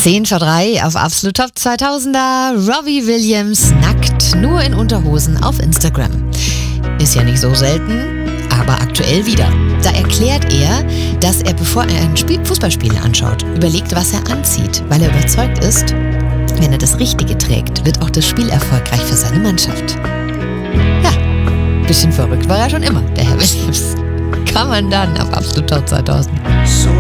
10 vor 3 auf Absolut Top 2000er. Robbie Williams nackt, nur in Unterhosen auf Instagram. Ist ja nicht so selten, aber aktuell wieder. Da erklärt er, dass er, bevor er ein Fußballspiel anschaut, überlegt, was er anzieht, weil er überzeugt ist, wenn er das Richtige trägt, wird auch das Spiel erfolgreich für seine Mannschaft. Ja, bisschen verrückt war er schon immer, der Herr Williams. Kann man dann auf Absolut Top 2000.